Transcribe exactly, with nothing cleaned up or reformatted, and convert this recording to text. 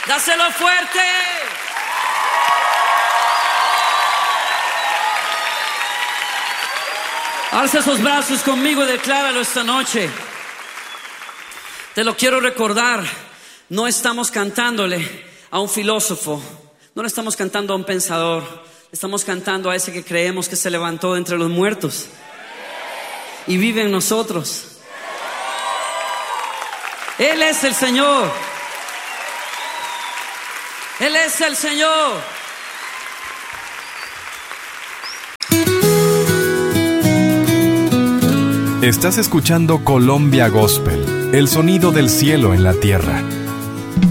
Dáselo fuerte. Alza esos brazos conmigo y decláralo esta noche. Te lo quiero recordar. No estamos cantándole a un filósofo, no le estamos cantando a un pensador, le estamos cantando a ese que creemos que se levantó de entre los muertos y vive en nosotros. Él es el Señor. Él es el Señor. Estás escuchando Colombia Gospel, el sonido del cielo en la tierra.